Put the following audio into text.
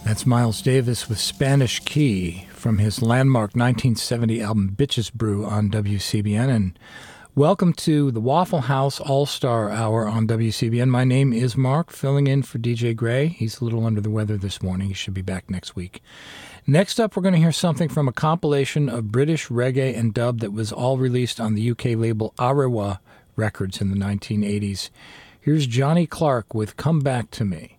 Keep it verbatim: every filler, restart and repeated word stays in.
That's Miles Davis with Spanish Key from his landmark nineteen seventy album Bitches Brew on W C B N. And welcome to the Waffle House All-Star Hour on W C B N. My name is Mark, filling in for D J Gray. He's a little under the weather this morning. He should be back next week. Next up, we're going to hear something from a compilation of British reggae and dub that was all released on the U K label Arewa Records in the nineteen eighties. Here's Johnny Clark with Come Back to Me.